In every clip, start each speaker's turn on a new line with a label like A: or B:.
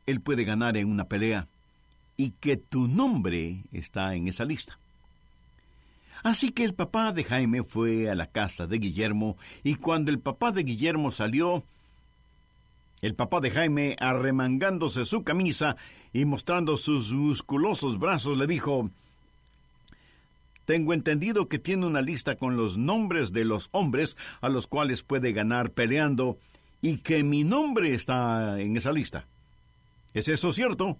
A: él puede ganar en una pelea y que tu nombre está en esa lista. Así que el papá de Jaime fue a la casa de Guillermo, y cuando el papá de Guillermo salió, el papá de Jaime, arremangándose su camisa y mostrando sus musculosos brazos, le dijo: «Tengo entendido que tiene una lista con los nombres de los hombres a los cuales puede ganar peleando, y que mi nombre está en esa lista. ¿Es eso cierto?»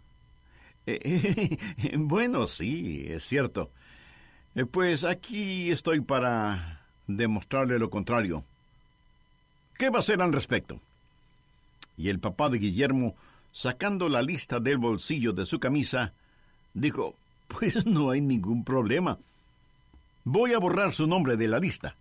A: Bueno, sí, es cierto. Pues aquí estoy para demostrarle lo contrario. ¿Qué va a hacer al respecto? Y el papá de Guillermo, sacando la lista del bolsillo de su camisa, dijo: «Pues no hay ningún problema. Voy a borrar su nombre de la lista».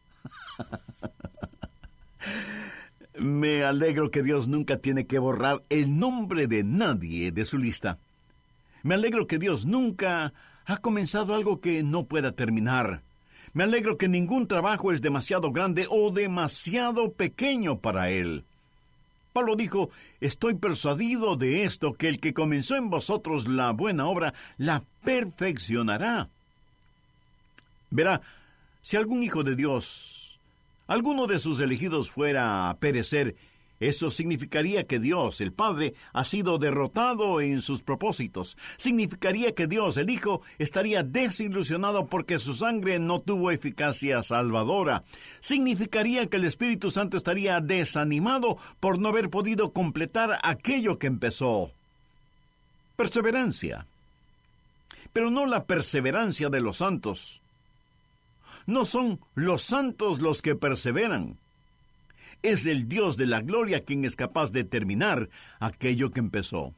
A: Me alegro que Dios nunca tiene que borrar el nombre de nadie de su lista. Me alegro que Dios nunca ha comenzado algo que no pueda terminar. Me alegro que ningún trabajo es demasiado grande o demasiado pequeño para Él. Pablo dijo: «Estoy persuadido de esto, que el que comenzó en vosotros la buena obra, la perfeccionará». Verá, si algún hijo de Dios, alguno de sus elegidos, fuera a perecer, eso significaría que Dios, el Padre, ha sido derrotado en sus propósitos. Significaría que Dios, el Hijo, estaría desilusionado porque su sangre no tuvo eficacia salvadora. Significaría que el Espíritu Santo estaría desanimado por no haber podido completar aquello que empezó. Perseverancia. Pero no la perseverancia de los santos. No son los santos los que perseveran. Es el Dios de la gloria quien es capaz de terminar aquello que empezó.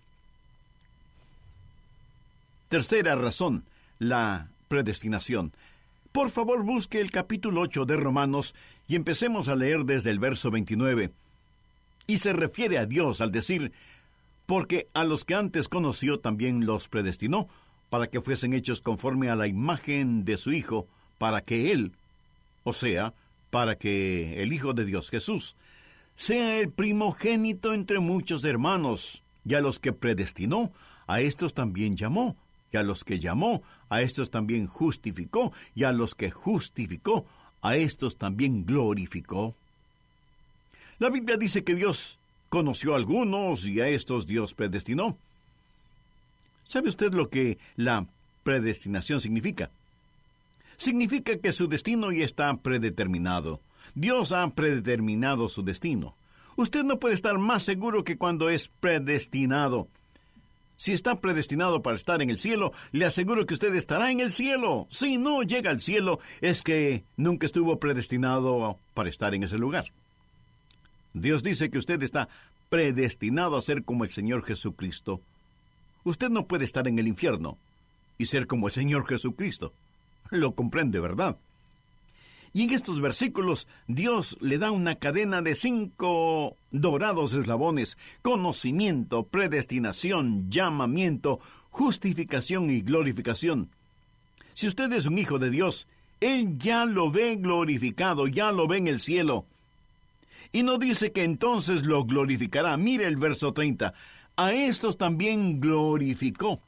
A: Tercera razón, la predestinación. Por favor, busque el capítulo 8 de Romanos y empecemos a leer desde el verso 29. Y se refiere a Dios al decir: «Porque a los que antes conoció también los predestinó, para que fuesen hechos conforme a la imagen de su Hijo, para que Él, o sea, para que el Hijo de Dios, Jesús, sea el primogénito entre muchos hermanos. Y a los que predestinó, a estos también llamó. Y a los que llamó, a estos también justificó. Y a los que justificó, a estos también glorificó». La Biblia dice que Dios conoció a algunos y a estos Dios predestinó. ¿Sabe usted lo que la predestinación significa? Significa que su destino ya está predeterminado. Dios ha predeterminado su destino. Usted no puede estar más seguro que cuando es predestinado. Si está predestinado para estar en el cielo, le aseguro que usted estará en el cielo. Si no llega al cielo, es que nunca estuvo predestinado para estar en ese lugar. Dios dice que usted está predestinado a ser como el Señor Jesucristo. Usted no puede estar en el infierno y ser como el Señor Jesucristo. Lo comprende, ¿verdad? Y en estos versículos, Dios le da una cadena de 5 dorados eslabones: conocimiento, predestinación, llamamiento, justificación y glorificación. Si usted es un hijo de Dios, Él ya lo ve glorificado, ya lo ve en el cielo. Y no dice que entonces lo glorificará. Mire el verso 30. A estos también glorificó.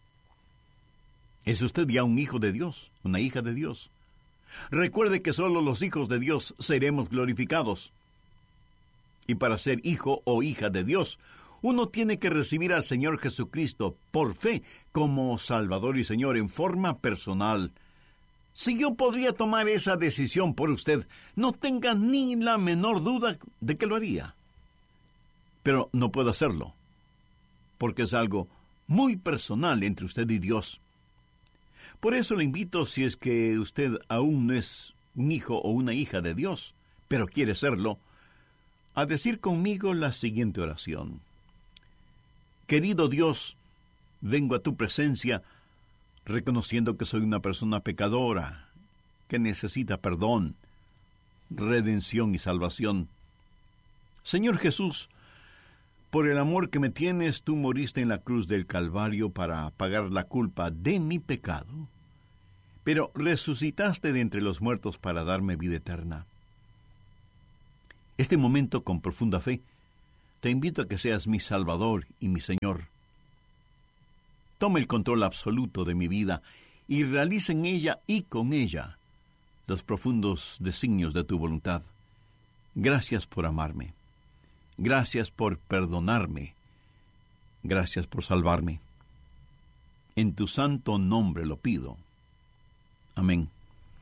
A: ¿Es usted ya un hijo de Dios, una hija de Dios? Recuerde que solo los hijos de Dios seremos glorificados. Y para ser hijo o hija de Dios, uno tiene que recibir al Señor Jesucristo por fe como Salvador y Señor en forma personal. Si yo podría tomar esa decisión por usted, no tenga ni la menor duda de que lo haría. Pero no puedo hacerlo, porque es algo muy personal entre usted y Dios. Por eso le invito, si es que usted aún no es un hijo o una hija de Dios, pero quiere serlo, a decir conmigo la siguiente oración. Querido Dios, vengo a tu presencia reconociendo que soy una persona pecadora, que necesita perdón, redención y salvación. Señor Jesús, por el amor que me tienes, tú moriste en la cruz del Calvario para pagar la culpa de mi pecado, pero resucitaste de entre los muertos para darme vida eterna. Este momento, con profunda fe, te invito a que seas mi Salvador y mi Señor. Toma el control absoluto de mi vida y realiza en ella y con ella los profundos designios de tu voluntad. Gracias por amarme. Gracias por perdonarme. Gracias por salvarme. En tu santo nombre lo pido. Amén.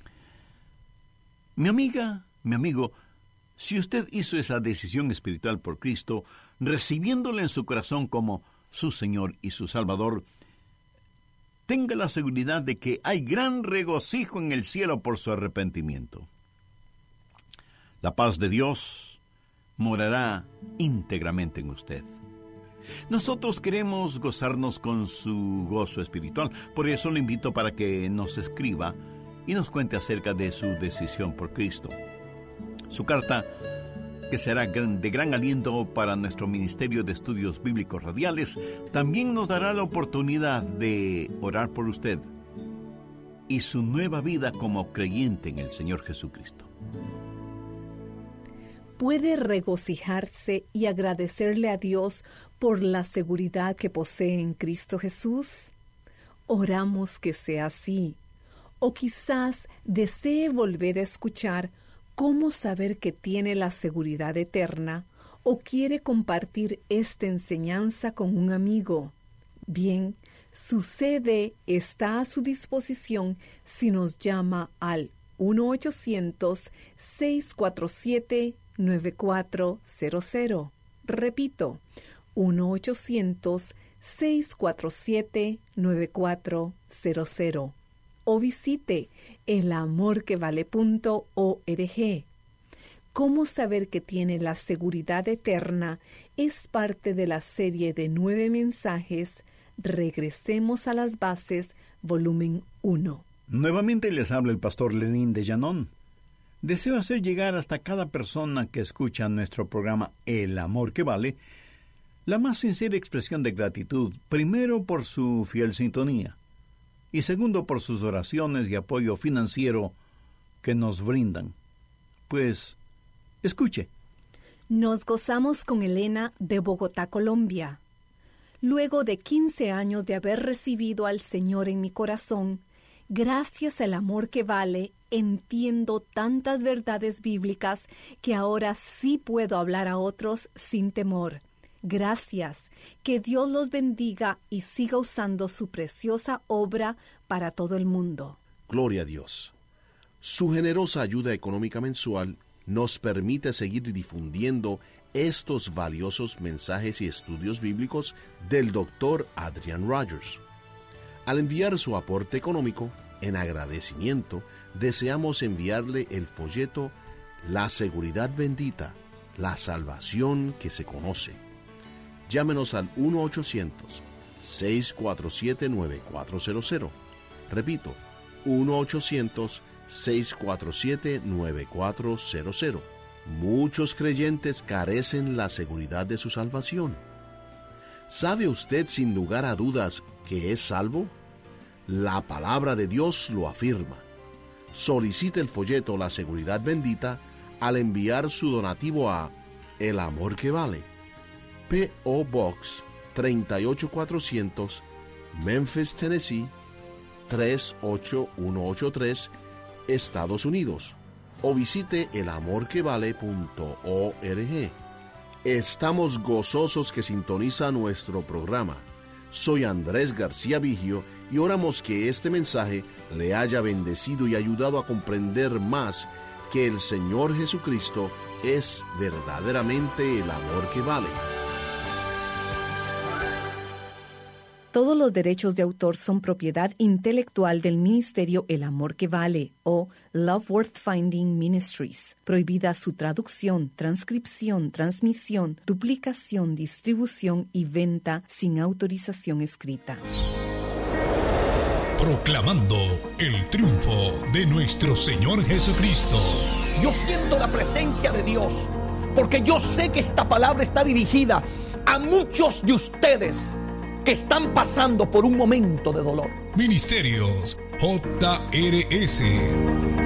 A: Mi amiga, mi amigo, si usted hizo esa decisión espiritual por Cristo, recibiéndole en su corazón como su Señor y su Salvador, tenga la seguridad de que hay gran regocijo en el cielo por su arrepentimiento. La paz de Dios morará íntegramente en usted. Nosotros queremos gozarnos con su gozo espiritual, por eso le invito para que nos escriba y nos cuente acerca de su decisión por Cristo. Su carta, que será de gran aliento para nuestro Ministerio de Estudios Bíblicos Radiales, también nos dará la oportunidad de orar por usted y su nueva vida como creyente en el Señor Jesucristo.
B: Puede regocijarse y agradecerle a Dios por la seguridad que posee en Cristo Jesús. Oramos que sea así. O quizás desee volver a escuchar cómo saber que tiene la seguridad eterna, o quiere compartir esta enseñanza con un amigo. Bien, su CD está a su disposición si nos llama al 1-800-647-9400. Repito, 1-800-647-9400. O visite elamorquevale.org. ¿Cómo saber que tiene la seguridad eterna? Es parte de la serie de 9 mensajes. Regresemos a las bases, volumen 1.
A: Nuevamente les habla el pastor Lenín de Llanón. Deseo hacer llegar hasta cada persona que escucha nuestro programa El Amor que Vale la más sincera expresión de gratitud, primero por su fiel sintonía y segundo por sus oraciones y apoyo financiero que nos brindan. Pues, escuche.
B: Nos gozamos con Elena de Bogotá, Colombia. Luego de 15 años de haber recibido al Señor en mi corazón, gracias al amor que vale, entiendo tantas verdades bíblicas que ahora sí puedo hablar a otros sin temor. Gracias. Que Dios los bendiga y siga usando su preciosa obra para todo el mundo.
C: Gloria a Dios. Su generosa ayuda económica mensual nos permite seguir difundiendo estos valiosos mensajes y estudios bíblicos del Dr. Adrian Rogers. Al enviar su aporte económico, en agradecimiento, deseamos enviarle el folleto La Seguridad Bendita, la salvación que se conoce. Llámenos al 1-800-647-9400. Repito, 1-800-647-9400. Muchos creyentes carecen la seguridad de su salvación. ¿Sabe usted sin lugar a dudas que es salvo? La palabra de Dios lo afirma. Solicite el folleto La Seguridad Bendita al enviar su donativo a El Amor que Vale, P.O. Box 38400, Memphis, Tennessee 38183, Estados Unidos, o visite elamorquevale.org. Estamos gozosos que sintoniza nuestro programa. Soy Andrés García Vigio y oramos que este mensaje le haya bendecido y ayudado a comprender más que el Señor Jesucristo es verdaderamente el amor que vale.
B: Todos los derechos de autor son propiedad intelectual del Ministerio El Amor que Vale o Love Worth Finding Ministries. Prohibida su traducción, transcripción, transmisión, duplicación, distribución y venta sin autorización escrita.
D: Proclamando el triunfo de nuestro Señor Jesucristo.
E: Yo siento la presencia de Dios, porque yo sé que esta palabra está dirigida a muchos de ustedes que están pasando por un momento de dolor.
D: Ministerios JRS.